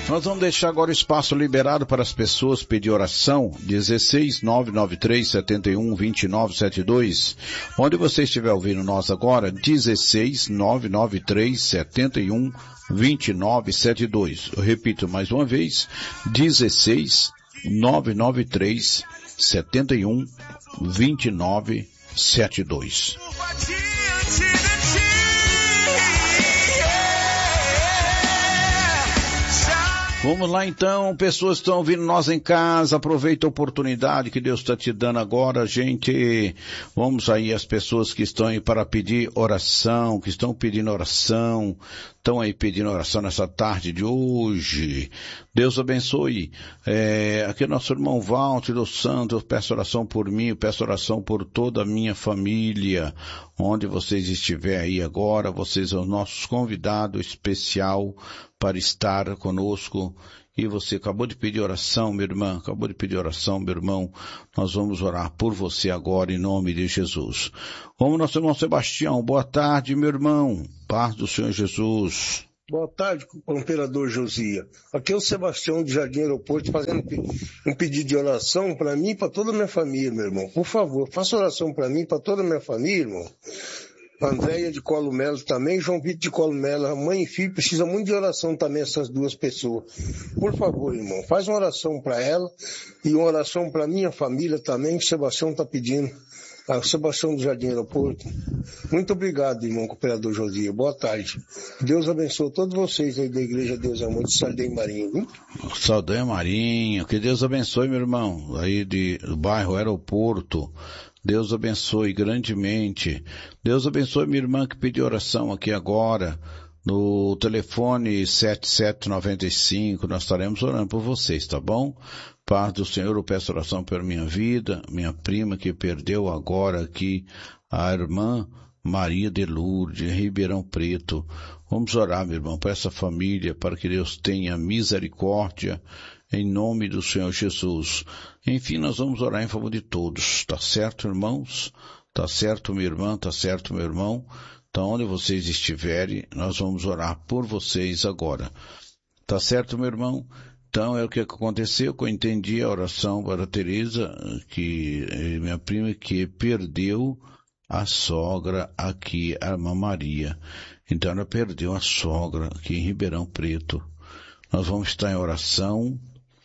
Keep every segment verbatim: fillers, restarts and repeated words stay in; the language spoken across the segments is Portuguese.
Nós vamos deixar agora o espaço liberado para as pessoas pedir oração, dezesseis nove nove três sete um dois nove sete dois. Onde você estiver ouvindo nós agora, dezesseis nove nove três sete um dois nove sete dois. Eu repito mais uma vez, dezesseis nove nove três sete um dois nove sete dois. Vamos lá então, pessoas que estão ouvindo nós em casa, aproveita a oportunidade que Deus está te dando agora, gente. Vamos aí as pessoas que estão aí para pedir oração, que estão pedindo oração, estão aí pedindo oração nessa tarde de hoje. Deus abençoe. É, aqui é nosso irmão Walter dos Santos, eu peço oração por mim, eu peço oração por toda a minha família. Onde vocês estiverem aí agora, vocês são nossos convidados especial para estar conosco. E você acabou de pedir oração, minha irmã, acabou de pedir oração, meu irmão. Nós vamos orar por você agora em nome de Jesus. Vamos, nosso irmão Sebastião. Boa tarde, meu irmão. Paz do Senhor Jesus. Boa tarde, imperador Josias. Aqui é o Sebastião de Jardim Aeroporto fazendo um pedido de oração para mim e para toda a minha família, meu irmão. Por favor, faça oração para mim e para toda a minha família, irmão. Andréia de Colo Melo também, João Vitor de Colo Melo, a mãe e filho precisam muito de oração também, essas duas pessoas. Por favor, irmão, faz uma oração para ela e uma oração para minha família também, que o Sebastião está pedindo. Ah, o Sebastião do Jardim Aeroporto. Muito obrigado, irmão cooperador Josias. Boa tarde. Deus abençoe todos vocês aí da Igreja Deus é Amor de Saldanha Marinho, viu? Saldanha Marinho, que Deus abençoe, meu irmão, aí de, do bairro Aeroporto. Deus abençoe grandemente. Deus abençoe minha irmã que pediu oração aqui agora, no telefone sete sete nove cinco, nós estaremos orando por vocês, tá bom? Paz do Senhor, eu peço oração pela minha vida, minha prima que perdeu agora aqui, a irmã Maria de Lourdes, em Ribeirão Preto. Vamos orar, meu irmão, para essa família, para que Deus tenha misericórdia, em nome do Senhor Jesus. Enfim, nós vamos orar em favor de todos, tá certo, irmãos? Tá certo, minha irmã, tá certo, meu irmão? Então, onde vocês estiverem, nós vamos orar por vocês agora. Tá certo, meu irmão? Então, é o que aconteceu, que eu entendi a oração para a Tereza, que é minha prima, que perdeu a sogra aqui, a irmã Maria. Então, ela perdeu a sogra aqui em Ribeirão Preto. Nós vamos estar em oração.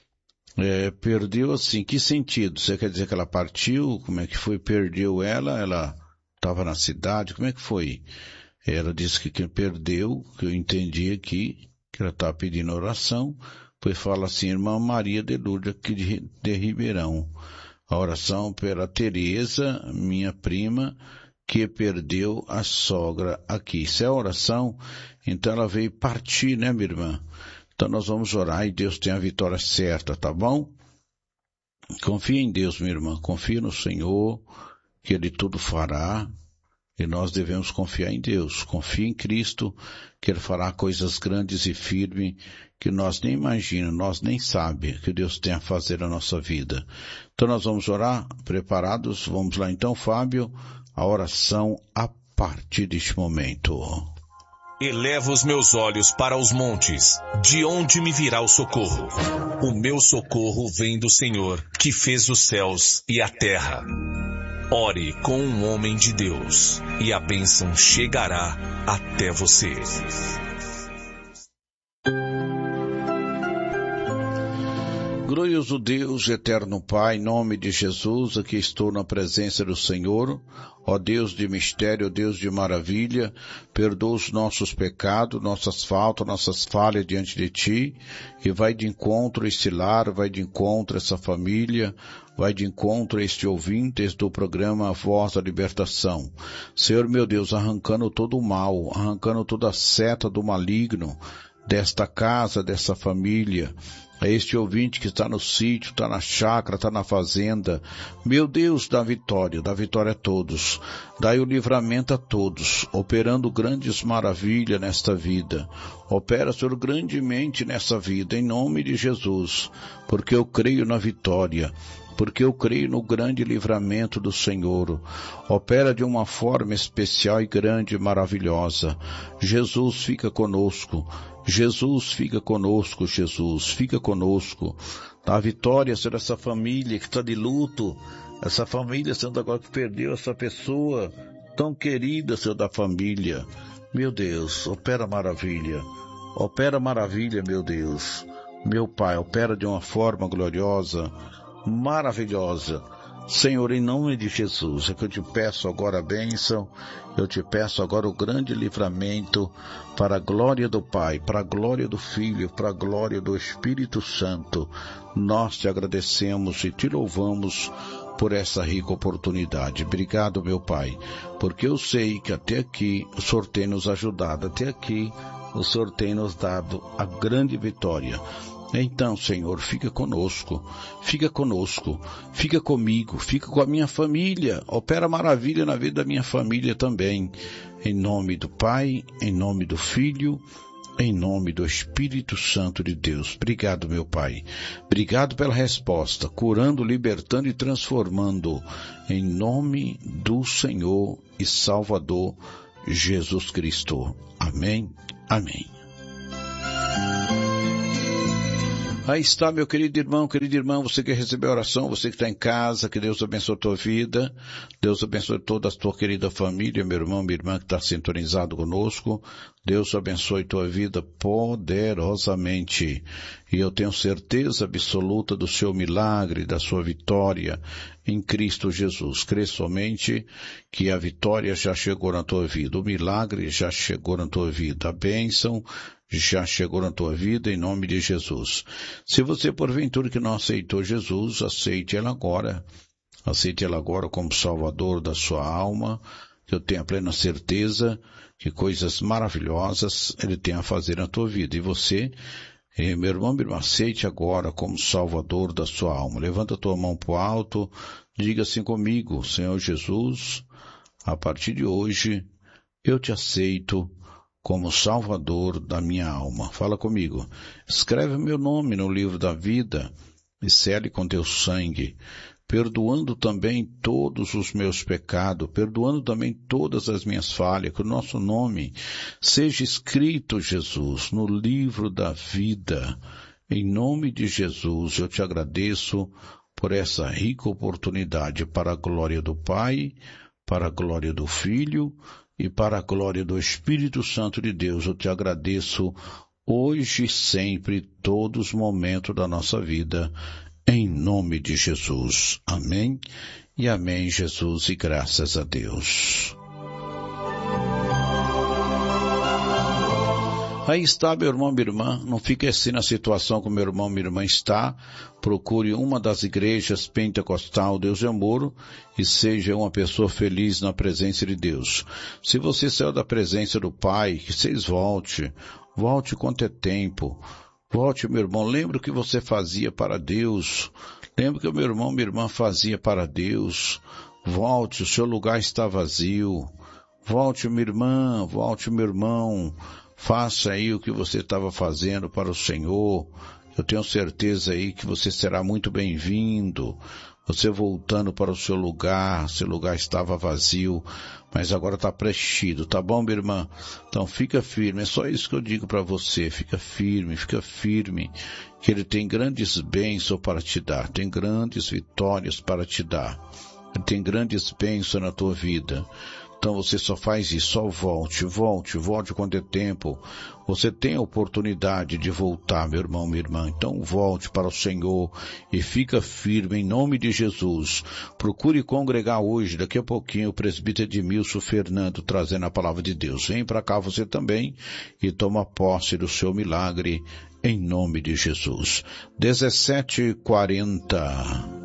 É, perdeu assim, que sentido? Você quer dizer que ela partiu? Como é que foi? Perdeu ela? Ela estava na cidade? Como é que foi? Ela disse que quem perdeu, que eu entendi aqui, que ela estava pedindo oração, pois fala assim, irmã Maria de Lourdes aqui de, de Ribeirão. A oração pela Tereza, minha prima, que perdeu a sogra aqui. Isso é a oração, então ela veio partir, né, minha irmã? Então nós vamos orar e Deus tem a vitória certa, tá bom? Confia em Deus, minha irmã, confia no Senhor, que Ele tudo fará, e nós devemos confiar em Deus. Confia em Cristo, que Ele fará coisas grandes e firmes, que nós nem imaginamos, nós nem sabemos que Deus tem a fazer na nossa vida. Então nós vamos orar, preparados? Vamos lá então, Fábio, a oração a partir deste momento. Elevo os meus olhos para os montes, de onde me virá o socorro? O meu socorro vem do Senhor, que fez os céus e a terra. Ore com um homem de Deus, e a bênção chegará até você. Glorioso Deus, eterno Pai, em nome de Jesus, aqui estou na presença do Senhor. Ó Deus de mistério, ó Deus de maravilha, perdoa os nossos pecados, nossas faltas, nossas falhas diante de Ti, e vai de encontro a esse lar, vai de encontro a essa família, vai de encontro a este ouvintes do programa Voz da Libertação. Senhor meu Deus, arrancando todo o mal, arrancando toda a seta do maligno desta casa, dessa família, a este ouvinte que está no sítio, está na chácara, está na fazenda. Meu Deus, dá vitória, dá vitória a todos. Dai o livramento a todos, operando grandes maravilhas nesta vida. Opera, Senhor, grandemente nessa vida, em nome de Jesus, porque eu creio na vitória. porque eu creio no grande livramento do Senhor. Opera de uma forma especial e grande e maravilhosa. Jesus, fica conosco. Jesus, fica conosco, Jesus, fica conosco. Dá vitória sobre essa família que está de luto, essa família, Senhor, agora que perdeu essa pessoa tão querida, Senhor, da família. Meu Deus, opera maravilha, opera maravilha, meu Deus. Meu Pai, opera de uma forma gloriosa, maravilhosa. Senhor, em nome de Jesus, é que eu te peço agora a bênção, eu te peço agora o grande livramento para a glória do Pai, para a glória do Filho, para a glória do Espírito Santo. Nós te agradecemos e te louvamos por essa rica oportunidade. Obrigado, meu Pai, porque eu sei que até aqui o Senhor tem nos ajudado, até aqui o Senhor tem nos dado a grande vitória. Então, Senhor, fica conosco, fica conosco, fica comigo, fica com a minha família, opera maravilha na vida da minha família também, em nome do Pai, em nome do Filho, em nome do Espírito Santo de Deus. Obrigado, meu Pai, obrigado pela resposta, curando, libertando e transformando, em nome do Senhor e Salvador Jesus Cristo. Amém, amém. Aí está, meu querido irmão, querido irmão, você que recebeu a oração, você que está em casa, que Deus abençoe a tua vida, Deus abençoe toda a tua querida família, meu irmão, minha irmã que está sintonizado conosco, Deus abençoe tua vida poderosamente. E eu tenho certeza absoluta do seu milagre, da sua vitória em Cristo Jesus. Crê somente que a vitória já chegou na tua vida, o milagre já chegou na tua vida, a bênção já chegou na tua vida em nome de Jesus. Se você porventura que não aceitou Jesus, aceite Ele agora. Aceite Ele agora como Salvador da sua alma. Eu tenho a plena certeza que coisas maravilhosas Ele tem a fazer na tua vida. E você, meu irmão, meu irmão, aceite agora como Salvador da sua alma. Levanta a tua mão para o alto, diga assim comigo: Senhor Jesus, a partir de hoje eu te aceito como Salvador da minha alma. Fala comigo. Escreve meu nome no livro da vida e sele com teu sangue, perdoando também todos os meus pecados, perdoando também todas as minhas falhas, que o nosso nome seja escrito, Jesus, no livro da vida. Em nome de Jesus, eu te agradeço por essa rica oportunidade para a glória do Pai, para a glória do Filho, e para a glória do Espírito Santo de Deus. Eu te agradeço hoje e sempre, todos os momentos da nossa vida, em nome de Jesus. Amém e amém, Jesus, e graças a Deus. Aí está, meu irmão, minha irmã, não fique assim na situação que meu irmão, minha irmã está. Procure uma das igrejas pentecostal Deus de Amor e seja uma pessoa feliz na presença de Deus. Se você saiu da presença do Pai, que vocês volte, volte quanto é tempo. Volte, meu irmão, lembra o que você fazia para Deus. Lembra que o meu irmão, minha irmã fazia para Deus. Volte, o seu lugar está vazio. Volte, minha irmã, volte, meu irmão. Faça aí o que você estava fazendo para o Senhor. Eu tenho certeza aí que você será muito bem-vindo. Você voltando para o seu lugar, seu lugar estava vazio, mas agora está preenchido, tá bom, minha irmã? Então fica firme, é só isso que eu digo para você, fica firme, fica firme, que Ele tem grandes bênçãos para te dar, tem grandes vitórias para te dar, Ele tem grandes bênçãos na tua vida. Então você só faz isso, só volte, volte, volte quando é tempo. Você tem a oportunidade de voltar, meu irmão, minha irmã. Então volte para o Senhor e fica firme em nome de Jesus. Procure congregar hoje, daqui a pouquinho, o presbítero Edmilson Fernando trazendo a palavra de Deus. Vem para cá você também e toma posse do seu milagre em nome de Jesus. dezessete e quarenta